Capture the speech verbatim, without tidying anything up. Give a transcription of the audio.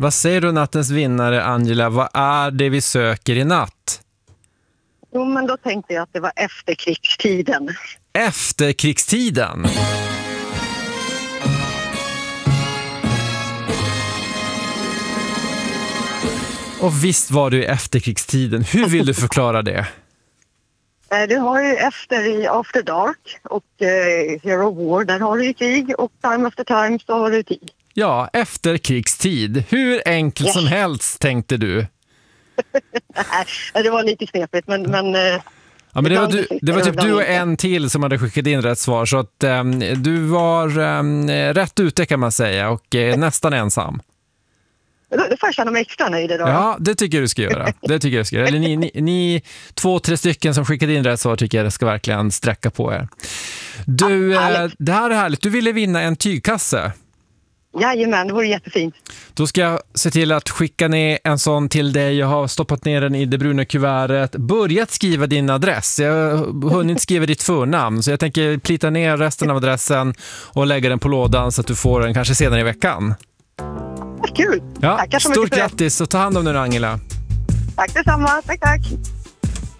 Vad säger du nattens vinnare, Angela? Vad är det vi söker i natt? Jo, men då tänkte jag att det var efterkrigstiden. Efterkrigstiden? Och visst var du i efterkrigstiden. Hur vill du förklara det? Du har ju efter i After Dark och uh, Hero War, där har du ju krig, och Time After Time så har du tid. Ja, efterkrigstid. Hur enkelt yes. som helst, tänkte du. Det var lite knepigt, men... men uh, ja, men det, var, du, det var typ du och en till som hade skickat in rätt svar, så att um, du var um, rätt ute kan man säga, och uh, nästan ensam. Då får jag känna mig extra nöjd idag. Ja, det tycker jag du ska göra. Det tycker jag ska göra. Eller ni, ni, ni två, tre stycken som skickade in rätt svar tycker jag det ska verkligen sträcka på er. Du, ja, eh, det här är härligt. Du ville vinna en tygkasse. Jajamän, det vore jättefint. Då ska jag se till att skicka ner en sån till dig. Jag har stoppat ner den i det bruna kuvertet. Börjat skriva din adress. Jag har hunnit skriva ditt förnamn. Så jag tänker plita ner resten av adressen och lägga den på lådan så att du får den kanske senare i veckan. Kul. Ja, tack så stort mycket. grattis och ta hand om den, Angela. Tack detsamma. Tack, tack.